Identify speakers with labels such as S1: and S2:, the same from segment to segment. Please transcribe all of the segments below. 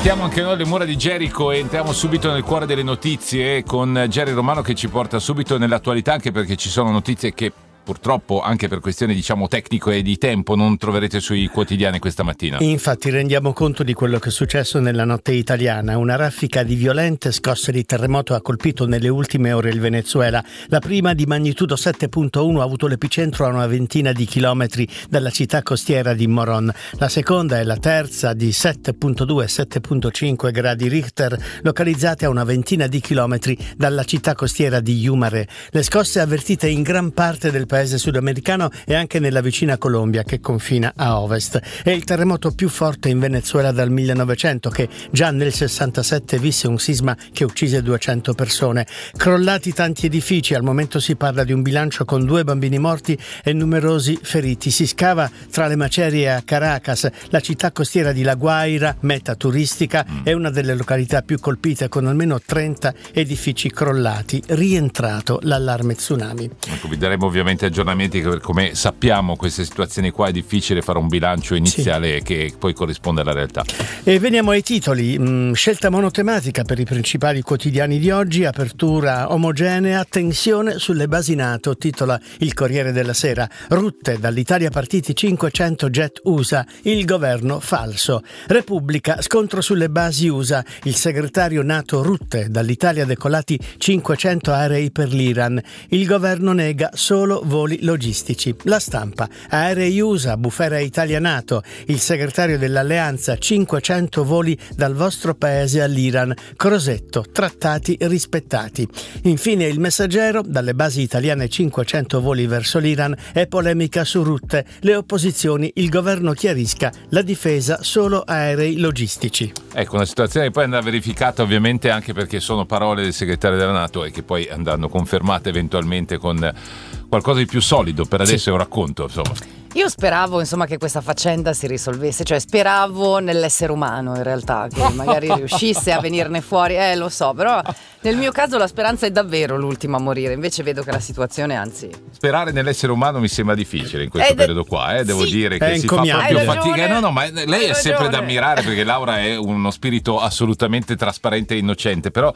S1: Saltiamo anche noi le mura di Gerico e entriamo subito nel cuore delle notizie con Jerry Romano che ci porta subito nell'attualità, anche perché ci sono notizie che purtroppo anche per questioni diciamo tecnico e di tempo non troverete sui quotidiani questa mattina.
S2: Infatti rendiamo conto di quello che è successo nella notte italiana. Una raffica di violente scosse di terremoto ha colpito nelle ultime ore il Venezuela. La prima, di magnitudo 7.1, ha avuto l'epicentro a una ventina di chilometri dalla città costiera di Morón. La seconda e la terza, di 7.2 e 7.5 gradi Richter, localizzate a una ventina di chilometri dalla città costiera di Yumare. Le scosse avvertite in gran parte del paese sudamericano e anche nella vicina Colombia, che confina a ovest. È il terremoto più forte in Venezuela dal 1900, che già nel 67 visse un sisma che uccise 200 persone. Crollati tanti edifici, al momento si parla di un bilancio con 2 bambini morti e numerosi feriti. Si scava tra le macerie a Caracas. La città costiera di La Guaira, meta turistica, è una delle località più colpite, con almeno 30 edifici crollati. Rientrato l'allarme tsunami.
S1: Ecco, vi daremo ovviamente aggiornamenti, che come sappiamo queste situazioni qua è difficile fare un bilancio iniziale che poi corrisponde alla realtà.
S2: E veniamo ai titoli. Scelta monotematica per i principali quotidiani di oggi, apertura omogenea, tensione sulle basi NATO, titola il Corriere della Sera. Rutte, dall'Italia partiti 500 jet USA, il governo falso. Repubblica, scontro sulle basi USA, il segretario NATO Rutte, dall'Italia decollati 500 aerei per l'Iran, il governo nega solo voli logistici. La Stampa, aerei USA, bufera Italia NATO, il segretario dell'alleanza, 500 voli dal vostro paese all'Iran, Crosetto, trattati rispettati. Infine il Messaggero, dalle basi italiane 500 voli verso l'Iran e polemica su Rutte, le opposizioni, il governo chiarisca, la difesa solo aerei logistici.
S1: Ecco, una situazione che poi andrà verificata ovviamente, anche perché sono parole del segretario della NATO e che poi andranno confermate eventualmente con qualcosa di più solido. Per adesso è un racconto, insomma.
S3: Io speravo, insomma, che questa faccenda si risolvesse, cioè speravo nell'essere umano in realtà, che magari riuscisse a venirne fuori, lo so, però nel mio caso la speranza è davvero l'ultima a morire, invece vedo che la situazione, anzi...
S1: Sperare nell'essere umano mi sembra difficile in questo periodo qua, devo dire che si fa proprio fatica. No, ma lei è sempre da ammirare, perché Laura è uno spirito assolutamente trasparente e innocente, però...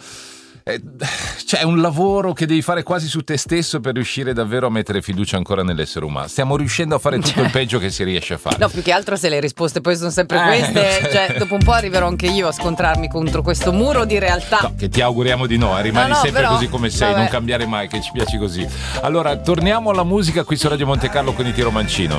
S1: c'è un lavoro che devi fare quasi su te stesso per riuscire davvero a mettere fiducia ancora nell'essere umano. Stiamo riuscendo a fare tutto il peggio che si riesce a fare.
S3: No, più che altro se le risposte poi sono sempre queste, cioè dopo un po' arriverò anche io a scontrarmi contro questo muro di realtà.
S1: No, che ti auguriamo di no, rimani sempre
S3: però,
S1: così come sei, non cambiare mai, che ci piaci così. Allora, torniamo alla musica qui su Radio Monte Carlo con i Tiro Mancino.